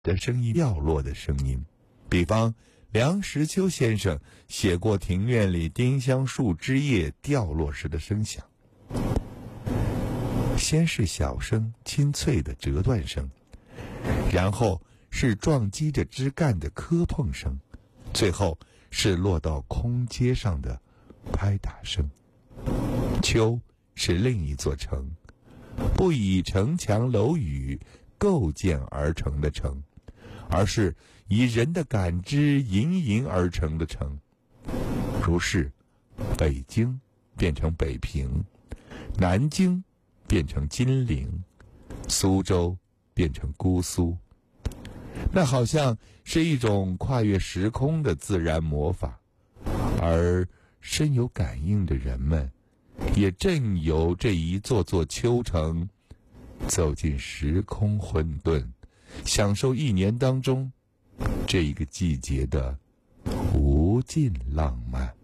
的声音，掉落的声音。比方梁实秋先生写过庭院里丁香树枝叶掉落时的声响。先是小声清脆的折断声，然后是撞击着枝干的磕碰声，最后是落到空阶上的拍打声。秋是另一座城，不以城墙楼宇构建而成的城，而是以人的感知营营而成的城。如是，北京变成北平，南京变成金陵，苏州变成姑苏。那好像是一种跨越时空的自然魔法，而深有感应的人们也正由这一座座秋城走进时空混沌，享受一年当中这一个季节的无尽浪漫。